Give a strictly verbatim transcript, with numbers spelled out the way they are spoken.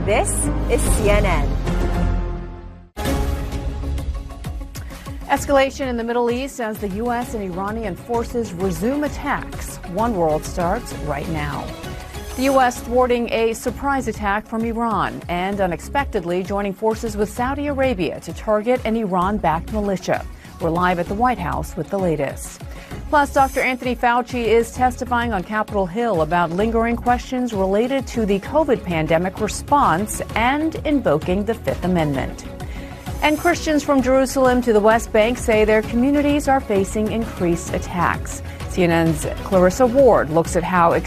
This is C N N. Escalation in the Middle East as the U S and Iranian forces resume attacks. One World starts right now. The U S thwarting a surprise attack from Iran and unexpectedly joining forces with Saudi Arabia to target an Iran-backed militia. We're live at the White House with the latest. Plus, Doctor Anthony Fauci is testifying on Capitol Hill about lingering questions related to the COVID pandemic response and invoking the Fifth Amendment. And Christians from Jerusalem to the West Bank say their communities are facing increased attacks. C N N's Clarissa Ward looks at how